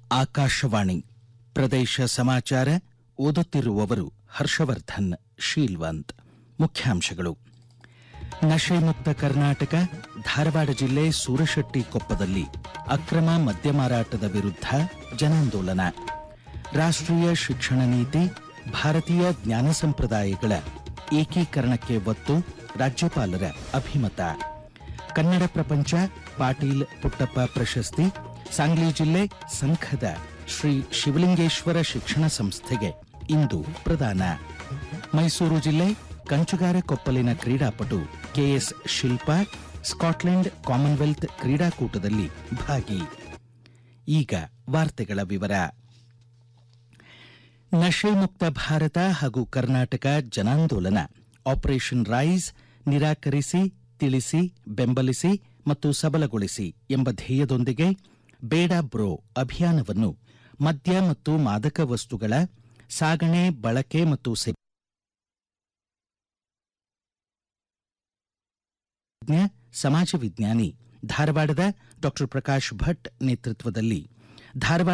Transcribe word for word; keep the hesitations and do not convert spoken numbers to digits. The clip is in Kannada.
ಆಕಾಶವಾಣಿ ಪ್ರದೇಶ ಸಮಾಚಾರ ಓದುತ್ತಿರುವವರು ಹರ್ಷವರ್ಧನ್ ಶೀಲ್ವಂತ್. ಮುಖ್ಯಾಂಶಗಳು. ನಶೆ ಮುಕ್ತ ಕರ್ನಾಟಕ, ಧಾರವಾಡ ಜಿಲ್ಲೆ ಸೂರಶೆಟ್ಟಿ ಕೊಪ್ಪದಲ್ಲಿ ಅಕ್ರಮ ಮದ್ಯ ಮಾರಾಟದ ವಿರುದ್ಧ ಜನಾಂದೋಲನ. ರಾಷ್ಟ್ರೀಯ ಶಿಕ್ಷಣ ನೀತಿ, ಭಾರತೀಯ ಜ್ಞಾನ ಸಂಪ್ರದಾಯಗಳ ಏಕೀಕರಣಕ್ಕೆ ಒತ್ತು, ರಾಜ್ಯಪಾಲರ ಅಭಿಮತ. ಕನ್ನಡ ಪ್ರಪಂಚ ಪಾಟೀಲ್ ಪುಟ್ಟಪ್ಪ ಪ್ರಶಸ್ತಿ ಸಾಂಗ್ಲಿ ಜಿಲ್ಲೆ ಸಂಖದ ಶ್ರೀ ಶಿವಲಿಂಗೇಶ್ವರ ಶಿಕ್ಷಣ ಸಂಸ್ಥೆಗೆ ಇಂದು ಪ್ರದಾನ. ಮೈಸೂರು ಜಿಲ್ಲೆ ಕಂಚುಗಾರ ಕೊಪ್ಪಲಿನ ಕ್ರೀಡಾಪಟು ಕೆಎಸ್ ಶಿಲ್ಪಾ ಸ್ಕಾಟ್ಲೆಂಡ್ ಕಾಮನ್ವೆಲ್ತ್ ಕ್ರೀಡಾಕೂಟದಲ್ಲಿ ಭಾಗಿ. ಈಗ ವಾರ್ತೆಗಳ ವಿವರ. ನಶೆ ಮುಕ್ತ ಭಾರತ ಹಾಗೂ ಕರ್ನಾಟಕ ಜನಾಂದೋಲನ ಆಪರೇಷನ್ ರೈಸ್ ನಿರಾಕರಿಸಿ, ತಿಳಿಸಿ, ಬೆಂಬಲಿಸಿ ಮತ್ತು ಸಬಲಗೊಳಿಸಿ ಎಂಬ ಧ್ಯೇಯದೊಂದಿಗೆ ಬೇಡ ಬ್ರೋ ಅಭಿಯಾನವನ್ನು ಮದ್ಯ ಮತ್ತು ಮಾದಕ ವಸ್ತುಗಳ ಸಾಗಣೆ, ಬಳಕೆ ಮತ್ತು ಸಮಾಜ ವಿಜ್ಞಾನಿ ಧಾರವಾಡದ ಡಾಕ್ಟರ್ ಪ್ರಕಾಶ್ ಭಟ್ ನೇತೃತ್ವದಲ್ಲಿ ಧಾರವಾಡ